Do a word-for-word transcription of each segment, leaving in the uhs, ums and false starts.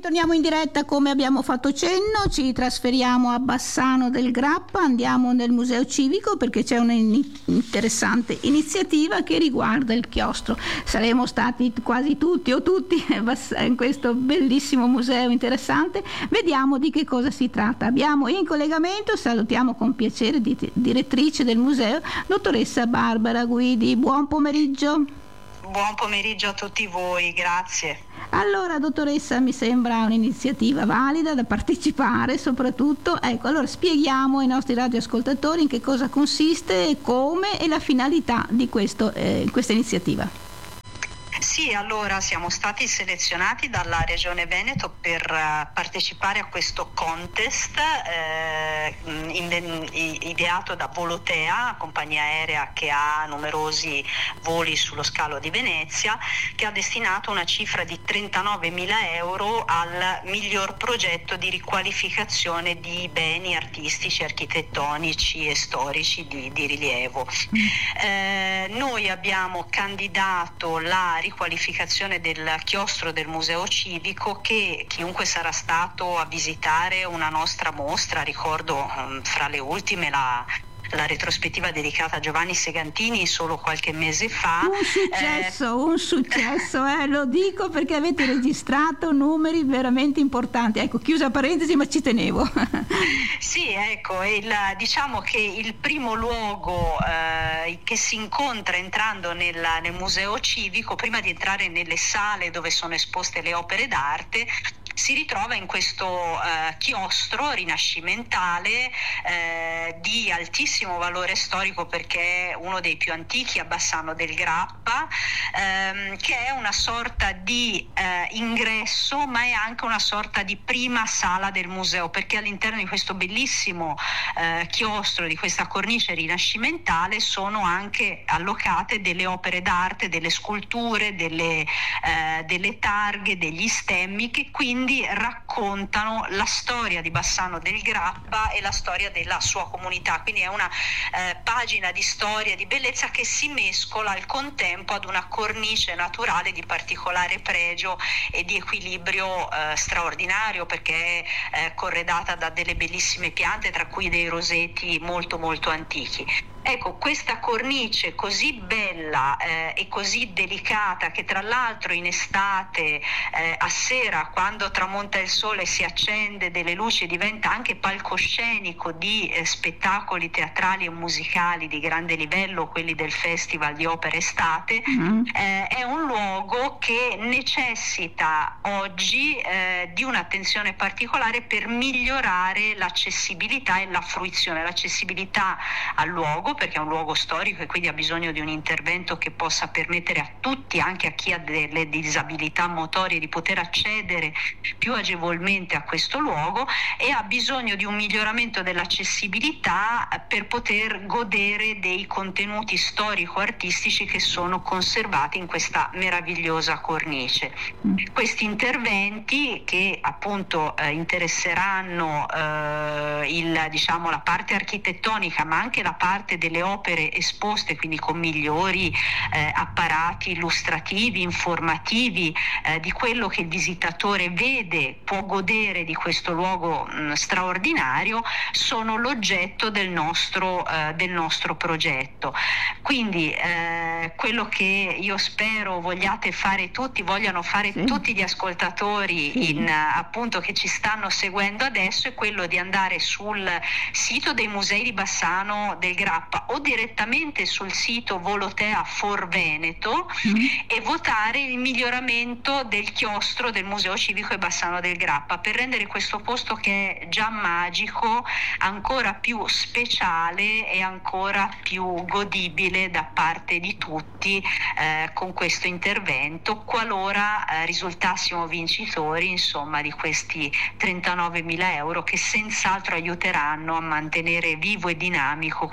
Ritorniamo in diretta come abbiamo fatto cenno, ci trasferiamo a Bassano del Grappa, andiamo nel Museo Civico perché c'è un'interessante iniziativa che riguarda il chiostro. Saremo stati quasi tutti o tutti in questo bellissimo museo interessante, vediamo di che cosa si tratta. Abbiamo in collegamento, salutiamo con piacere, di, direttrice del museo, dottoressa Barbara Guidi. Buon pomeriggio. Buon pomeriggio a tutti voi, grazie. Allora, dottoressa, mi sembra un'iniziativa valida da partecipare, soprattutto. Ecco, allora spieghiamo ai nostri radioascoltatori in che cosa consiste, come e la finalità di questo, eh, questa iniziativa. Sì, allora siamo stati selezionati dalla Regione Veneto per uh, partecipare a questo contest eh, in, in, ideato da Volotea, compagnia aerea che ha numerosi voli sullo scalo di Venezia, che ha destinato una cifra di trentanovemila euro al miglior progetto di riqualificazione di beni artistici, architettonici e storici di, di rilievo. Eh, noi abbiamo candidato la riqualificazione del chiostro del Museo Civico, che chiunque sarà stato a visitare una nostra mostra, ricordo fra le ultime la la retrospettiva dedicata a Giovanni Segantini solo qualche mese fa. Un successo, eh... un successo, eh, lo dico perché avete registrato numeri veramente importanti. Ecco, chiusa parentesi, ma ci tenevo. Sì, ecco, il, diciamo che il primo luogo eh, che si incontra entrando nel, nel Museo Civico, prima di entrare nelle sale dove sono esposte le opere d'arte, si ritrova in questo eh, chiostro rinascimentale eh, di altissimo valore storico, perché è uno dei più antichi a Bassano del Grappa, ehm, che è una sorta di eh, ingresso, ma è anche una sorta di prima sala del museo, perché all'interno di questo bellissimo eh, chiostro, di questa cornice rinascimentale, sono anche allocate delle opere d'arte, delle sculture, delle, eh, delle targhe, degli stemmi, che quindi Quindi raccontano la storia di Bassano del Grappa e la storia della sua comunità. Quindi è una eh, pagina di storia, di bellezza, che si mescola al contempo ad una cornice naturale di particolare pregio e di equilibrio eh, straordinario, perché è eh, corredata da delle bellissime piante, tra cui dei roseti molto molto antichi. Ecco, questa cornice così bella eh, e così delicata, che tra l'altro in estate eh, a sera, quando tramonta il sole, si accende delle luci e diventa anche palcoscenico di eh, spettacoli teatrali e musicali di grande livello, quelli del Festival di Opera Estate, mm. eh, è un luogo che necessita oggi eh, di un'attenzione particolare per migliorare l'accessibilità e la fruizione, l'accessibilità al luogo, perché è un luogo storico e quindi ha bisogno di un intervento che possa permettere a tutti, anche a chi ha delle disabilità motorie, di poter accedere più agevolmente a questo luogo, e ha bisogno di un miglioramento dell'accessibilità per poter godere dei contenuti storico-artistici che sono conservati in questa meravigliosa cornice. Questi interventi, che appunto eh, interesseranno eh, il, diciamo, la parte architettonica, ma anche la parte delle opere esposte, quindi con migliori eh, apparati illustrativi, informativi eh, di quello che il visitatore vede, può godere di questo luogo mh, straordinario, sono l'oggetto del nostro, eh, del nostro progetto. Quindi eh, quello che io spero vogliate fare tutti, vogliano fare sì. tutti gli ascoltatori sì. in, appunto, che ci stanno seguendo adesso, è quello di andare sul sito dei musei di Bassano del Grappa o direttamente sul sito Volotea For Veneto mm. e votare il miglioramento del chiostro del Museo Civico e Bassano del Grappa, per rendere questo posto, che è già magico, ancora più speciale e ancora più godibile da parte di tutti eh, con questo intervento, qualora eh, risultassimo vincitori, insomma, di questi trentanovemila euro, che senz'altro aiuteranno a mantenere vivo e dinamico questo bellissimo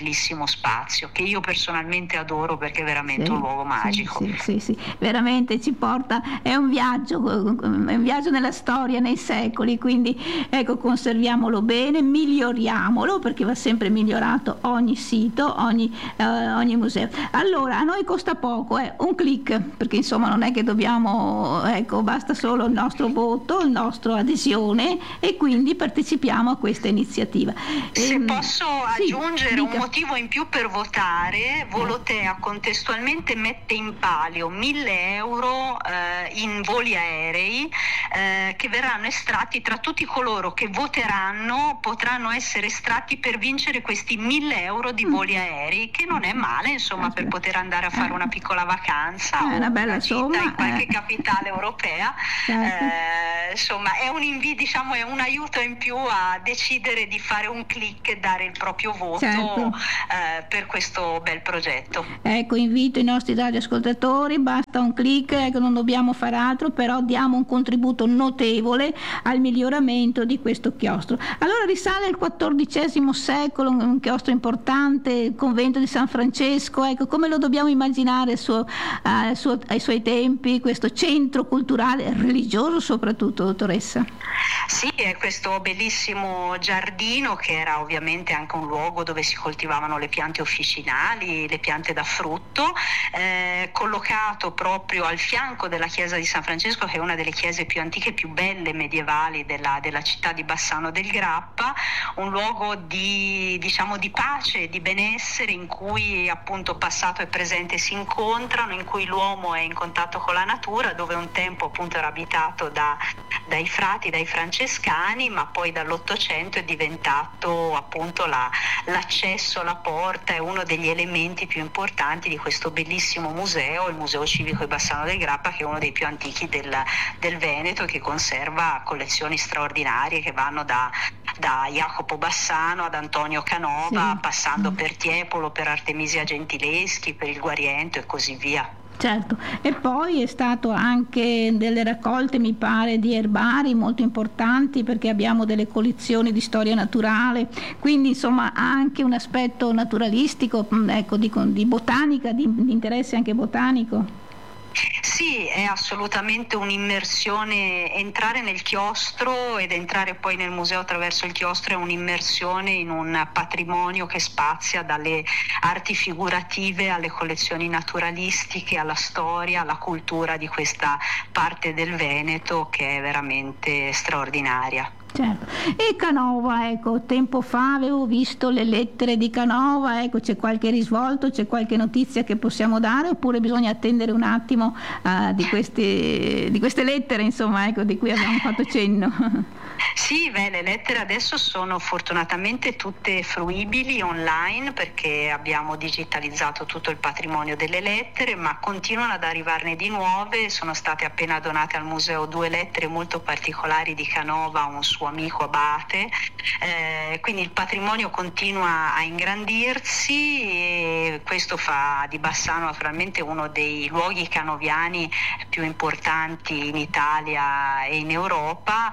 bellissimo spazio che io personalmente adoro perché è veramente sì, un luogo magico. Sì, sì, sì, sì, veramente ci porta, è un viaggio, è un viaggio nella storia, nei secoli, quindi ecco, conserviamolo bene, miglioriamolo perché va sempre migliorato ogni sito, ogni, eh, ogni museo. Allora, a noi costa poco, eh, un click, perché insomma non è che dobbiamo, ecco, basta solo il nostro voto, il nostro adesione e quindi partecipiamo a questa iniziativa. Se e, posso sì, aggiungere dica. un motivo in più per votare, Volotea contestualmente mette in palio mille euro eh, in voli aerei eh, che verranno estratti tra tutti coloro che voteranno, potranno essere estratti per vincere questi mille euro di voli aerei, che non è male, insomma, per poter andare a fare una piccola vacanza è o una bella una gita somma, in qualche eh. capitale europea. Certo. Eh, insomma, è un invito, diciamo, è un aiuto in più a decidere di fare un click e dare il proprio voto, certo. eh, per questo bel progetto. Ecco, invito i nostri radioascoltatori, basta un click, ecco, non dobbiamo fare altro, però diamo un contributo notevole al miglioramento di questo chiostro. Allora risale al quattordicesimo secolo, un chiostro importante, il convento di San Francesco, ecco, come lo dobbiamo immaginare al suo, al suo, ai suoi tempi, questo centro culturale, religioso soprattutto, dottoressa? Sì, è questo bellissimo giardino che era ovviamente anche un luogo dove si coltivavano le piante officinali, le piante da frutto, eh, collocato proprio al fianco della chiesa di San Francesco, che è una delle chiese più antiche e più belle medievali della, della città di Bassano del Grappa, un luogo di, diciamo, di pace e di benessere in cui appunto passato e presente si incontrano, in cui l'uomo è in contatto con la natura, dove un tempo appunto era abitato da, dai frati, dai francescani, ma poi dall'Ottocento è diventato appunto la, l'accesso, la porta, è uno degli elementi più importanti di questo bellissimo museo, il Museo Civico di Bassano del Grappa, che è uno dei più antichi del, del Veneto, che conserva collezioni straordinarie che vanno da, da Jacopo Bassano ad Antonio Canova, sì, passando per Tiepolo, per Artemisia Gentileschi, per il Guariento e così via. Certo, e poi è stato anche delle raccolte, mi pare, di erbari molto importanti, perché abbiamo delle collezioni di storia naturale, quindi insomma anche un aspetto naturalistico, ecco, di, di botanica, di, di interesse anche botanico. Sì, è assolutamente un'immersione, entrare nel chiostro ed entrare poi nel museo attraverso il chiostro è un'immersione in un patrimonio che spazia dalle arti figurative alle collezioni naturalistiche, alla storia, alla cultura di questa parte del Veneto che è veramente straordinaria. Certo. E Canova, ecco, tempo fa avevo visto le lettere di Canova, ecco, c'è qualche risvolto, c'è qualche notizia che possiamo dare oppure bisogna attendere un attimo uh, di, queste, di queste lettere, insomma, ecco, di cui abbiamo fatto cenno? Sì, beh, le lettere adesso sono fortunatamente tutte fruibili online perché abbiamo digitalizzato tutto il patrimonio delle lettere, ma continuano ad arrivarne di nuove. Sono state appena donate al museo due lettere molto particolari di Canova a un suo amico abate, eh, quindi il patrimonio continua a ingrandirsi e questo fa di Bassano naturalmente uno dei luoghi canoviani più importanti in Italia e in Europa.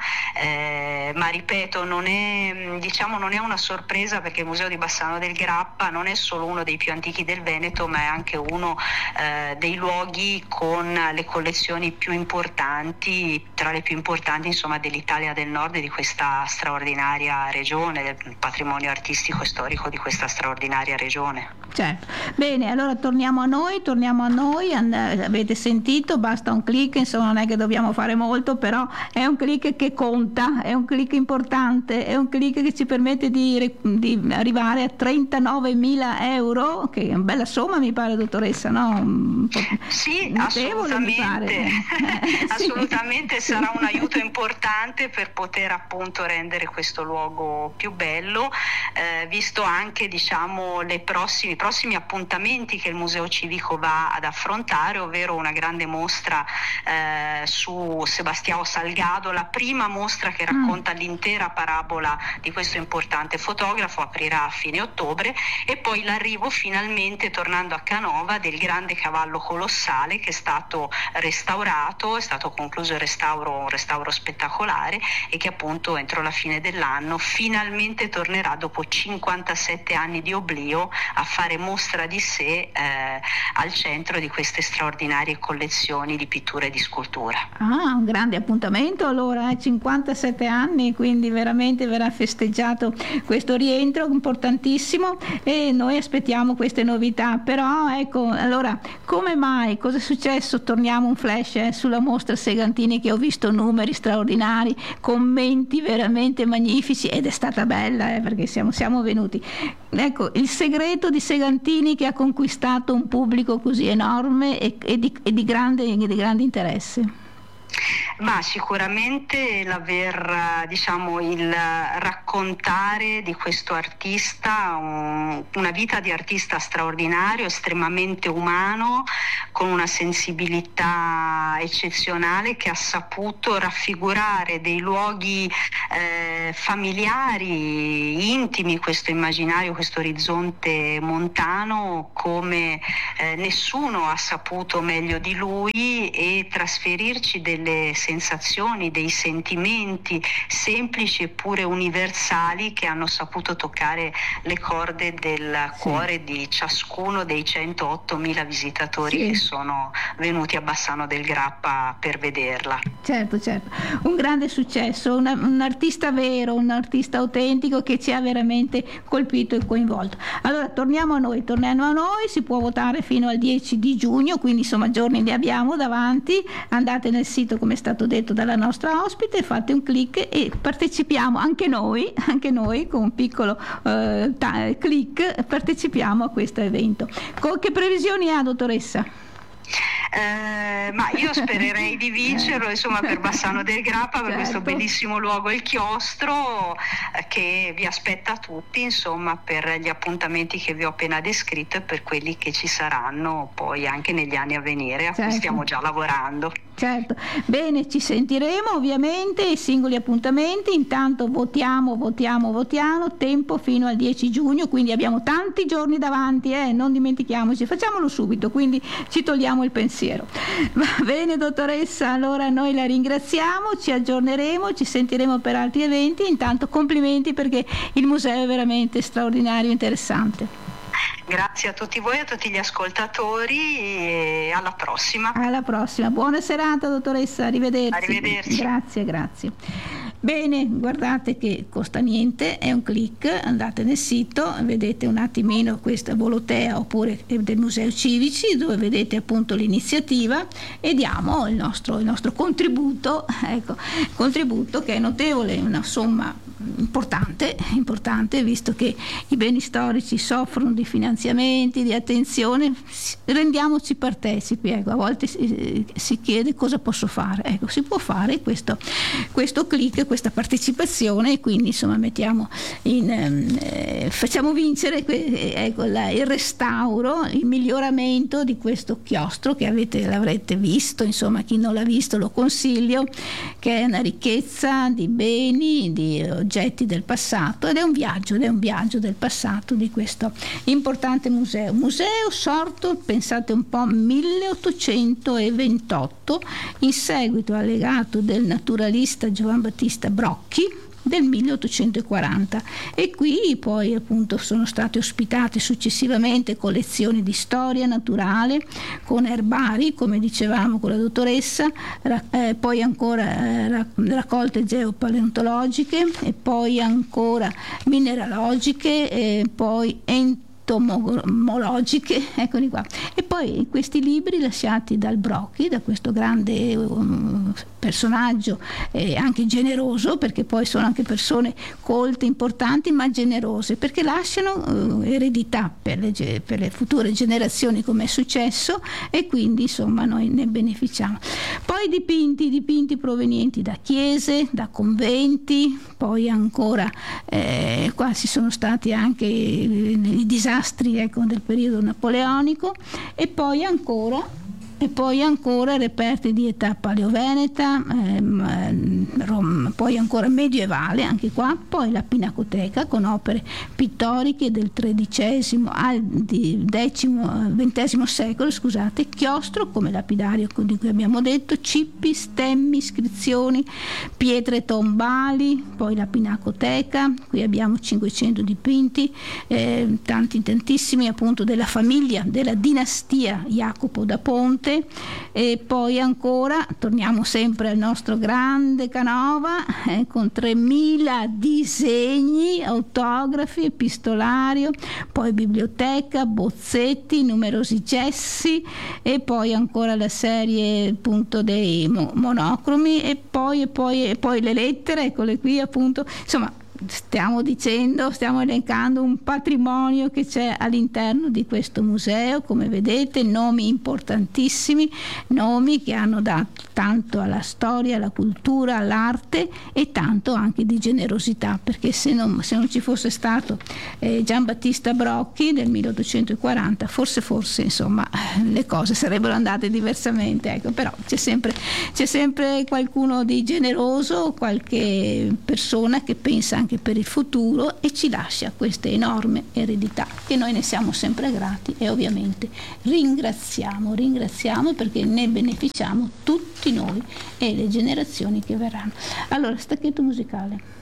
Eh, ma ripeto, non è, diciamo, non è una sorpresa perché il Museo di Bassano del Grappa non è solo uno dei più antichi del Veneto, ma è anche uno eh, dei luoghi con le collezioni più importanti, tra le più importanti insomma dell'Italia del Nord e di questa straordinaria regione, del patrimonio artistico e storico di questa straordinaria regione. Certo. Bene, allora torniamo a noi, torniamo a noi, And- avete sentito, basta un click, insomma non è che dobbiamo fare molto, però è un click che conta, è un click importante, è un click che ci permette di, di arrivare a trentanovemila euro, che è una bella somma mi pare, dottoressa, no? Sì, notevole, assolutamente, assolutamente sì. Sarà un aiuto importante per poter appunto rendere questo luogo più bello, eh, visto anche diciamo le prossimi, i prossimi appuntamenti che il Museo Civico va ad affrontare, ovvero una grande mostra eh, su Sebastião Salgado, la prima mostra che racconta mm. l'intera parabola di questo importante fotografo, aprirà a fine ottobre, e poi l'arrivo finalmente, tornando a Canova, del grande cavallo colossale che è stato restaurato, è stato concluso il restauro, un restauro spettacolare e che appunto appunto entro la fine dell'anno finalmente tornerà dopo cinquantasette anni di oblio a fare mostra di sé eh, al centro di queste straordinarie collezioni di pittura e di scultura. Ah, un grande appuntamento allora, eh, cinquantasette anni, quindi veramente verrà festeggiato questo rientro importantissimo e noi aspettiamo queste novità. Però ecco, allora come mai, cosa è successo? Torniamo un flash eh, sulla mostra Segantini, che ho visto numeri straordinari, commenti veramente magnifici, ed è stata bella eh, perché siamo, siamo venuti. Ecco, il segreto di Segantini che ha conquistato un pubblico così enorme e, e, di, e di, grande, e di grande interesse. Ma sicuramente l'aver, diciamo, il raccontare di questo artista un, una vita di artista straordinario, estremamente umano, con una sensibilità eccezionale, che ha saputo raffigurare dei luoghi eh, familiari, intimi, questo immaginario, questo orizzonte montano come eh, nessuno ha saputo meglio di lui, e trasferirci delle sensazioni, dei sentimenti semplici eppure universali che hanno saputo toccare le corde del sì. cuore di ciascuno dei centoottomila visitatori sì. che sono venuti a Bassano del Grappa per vederla. Certo, certo, un grande successo, una, un artista vero, un artista autentico che ci ha veramente colpito e coinvolto. Allora torniamo a noi, torniamo a noi, si può votare fino al dieci di giugno, quindi insomma giorni ne abbiamo davanti. Andate nel sito, come è stato detto dalla nostra ospite, fate un clic e partecipiamo anche noi, anche noi con un piccolo eh, ta- clic partecipiamo a questo evento. Con che previsioni ha, dottoressa? Eh, ma io spererei di vincerlo, insomma, per Bassano del Grappa, per certo. questo bellissimo luogo, il chiostro, eh, che vi aspetta tutti, insomma, per gli appuntamenti che vi ho appena descritto e per quelli che ci saranno poi anche negli anni a venire, a certo. cui stiamo già lavorando. Certo, bene, ci sentiremo ovviamente, i singoli appuntamenti. Intanto votiamo, votiamo, votiamo, tempo fino al dieci giugno, quindi abbiamo tanti giorni davanti, eh, non dimentichiamoci, facciamolo subito, quindi ci togliamo il pensiero. Va bene, dottoressa, allora noi la ringraziamo, ci aggiorneremo, ci sentiremo per altri eventi. Intanto complimenti, perché il museo è veramente straordinario e interessante. Grazie a tutti voi, a tutti gli ascoltatori, e alla prossima. Alla prossima, buona serata dottoressa, arrivederci. Arrivederci. Grazie, grazie. Bene, guardate che costa niente, è un clic, andate nel sito, vedete un attimino questa Volotea oppure del Museo Civici, dove vedete appunto l'iniziativa, e diamo il nostro, il nostro contributo, ecco, contributo che è notevole, una somma importante, importante, visto che i beni storici soffrono di finanziamenti, di attenzione. Rendiamoci partecipi, ecco, a volte si, si chiede cosa posso fare, ecco, si può fare questo, questo clic, questa partecipazione, e quindi insomma mettiamo in, eh, facciamo vincere que- ecco, la, il restauro, il miglioramento di questo chiostro che avete, l'avrete visto, insomma chi non l'ha visto lo consiglio, che è una ricchezza di beni, di oggetti del passato, ed è un viaggio, ed è un viaggio del passato di questo importante museo. Museo sorto, pensate un po', milleottocentoventotto, in seguito al legato del naturalista Giovan Battista Brocchi del milleottocentoquaranta, e qui poi appunto sono state ospitate successivamente collezioni di storia naturale con erbari, come dicevamo con la dottoressa, ra- eh, poi ancora eh, ra- raccolte geopaleontologiche, e poi ancora mineralogiche, e poi ent- entomologiche, eccoli qua, e poi questi libri lasciati dal Brocchi, da questo grande um, personaggio, eh, anche generoso, perché poi sono anche persone colte, importanti, ma generose, perché lasciano uh, eredità per le, per le future generazioni, come è successo, e quindi insomma noi ne beneficiamo. Poi dipinti, dipinti provenienti da chiese, da conventi, poi ancora eh, qua ci sono stati anche i disastri, ecco, del periodo napoleonico, e poi ancora E poi ancora reperti di età paleoveneta, ehm, rom, poi ancora medievale anche qua, poi la Pinacoteca con opere pittoriche del tredicesimo al decimo, ventesimo secolo, scusate, chiostro come lapidario di cui abbiamo detto, cippi, stemmi, iscrizioni, pietre tombali, poi la Pinacoteca, qui abbiamo cinquecento dipinti, eh, tanti tantissimi appunto della famiglia, della dinastia Jacopo da Ponte. E poi ancora torniamo sempre al nostro grande Canova, eh, con tremila disegni, autografi, epistolario, poi biblioteca, bozzetti, numerosi gessi, e poi ancora la serie appunto dei mo- monocromi, e poi, e poi, e poi le lettere, eccole qui appunto, insomma. Stiamo dicendo, stiamo elencando un patrimonio che c'è all'interno di questo museo, come vedete, nomi importantissimi, nomi che hanno dato tanto alla storia, alla cultura, all'arte e tanto anche di generosità, perché se non, se non ci fosse stato eh, Giambattista Brocchi del milleottocentoquaranta, forse forse insomma le cose sarebbero andate diversamente, ecco, però c'è sempre, c'è sempre qualcuno di generoso, qualche persona che pensa anche per il futuro e ci lascia questa enorme eredità che noi ne siamo sempre grati e ovviamente ringraziamo, ringraziamo perché ne beneficiamo tutti noi e le generazioni che verranno. Allora, stacchetto musicale.